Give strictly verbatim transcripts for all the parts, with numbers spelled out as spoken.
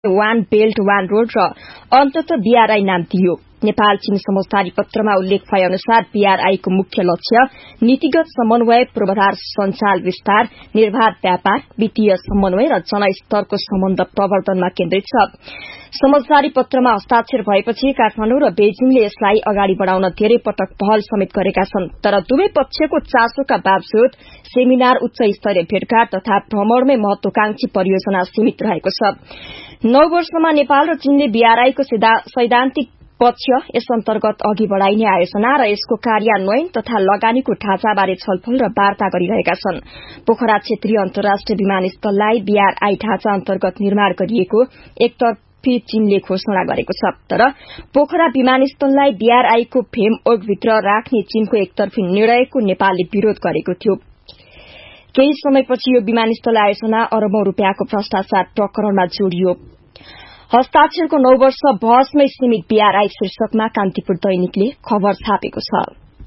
One belt one road र अन्ततः BRI नाम दिइयो। नेपाल चीन समझदारी पत्रमा उल्लेख भए अनुसार बीआरआई को मुख्य लक्ष्य नीतिगत समन्वय, पूर्वाधार संचाल विस्तार, निर्बाध व्यापार, वित्तीय समन्वय र जनस्तरको सम्बन्ध प्रवर्धनमा केन्द्रित छ। समझदारी पत्रमा हस्ताक्षर भएपछि काठमाडौँ र बेजिङले यसलाई अगाडि बढ़ाउन धेरै पटक पहल समेत गरेका छन्, तर दुवै पक्षको चासोका बावजुद सेमिनार, उच्च स्तरीय भेटघाट तथा भ्रमणमै महत्वाकांक्षी परियोजना सीमित रहेको छ। नौ वर्षमा नेपाल र चीनले बीआरआई को सैद्धान्तिक पक्ष, यस अन्तर्गत अघि बढ़ाइने आयोजना र यसको कार्यान्वयन तथा लगानीको ढाँचाबारे छलफल र वार्ता गरिरहेका छन्। पोखरा क्षेत्रीय अन्तर्राष्ट्रिय विमानस्थललाई बीआरआई ढाँचा अन्तर्गत निर्माण गरिएको एकतर्फी चीनले घोषणा गरेको छ, तर पोखरा विमानस्थललाई बीआरआई को फ्रेमवर्कभित्र राख्ने चीनको एकतर्फी निर्णयको नेपालले विरोध गरेको थियो। केही समयपछि यो विमानस्थल आयोजना अरबौं रूपियाँको भ्रष्टाचार प्रकरणमा जोडियो। हस्ताक्षरको नौ वर्ष बहसमै सीमित बीआरआई शीर्षकमा कान्तिपुर दैनिकले खबर छापेको छ।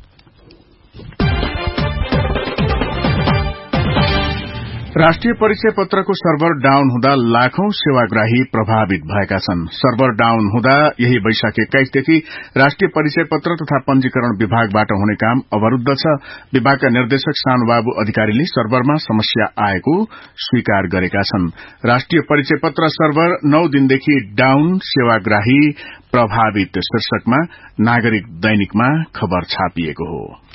राष्ट्रिय परिचय पत्रको सर्भर डाउन हुँदा लाखौं सेवाग्राही प्रभावित भएका छन्। सर्भर डाउन हुँदा यही वैशाख एक्काइसदेखि राष्ट्रिय परिचय पत्र तथा पंजीकरण विभागबाट हुने काम अवरूद्ध छ। विभागका निर्देशक सानुबाबु अधिकारीले सर्भरमा समस्या आएको स्वीकार गरेका छन्। राष्ट्रिय परिचय पत्र सर्भर नौ दिनदेखि डाउन, सेवाग्राही प्रभावित शीर्षकमा नागरिक दैनिकमा खबर छापिएको हो।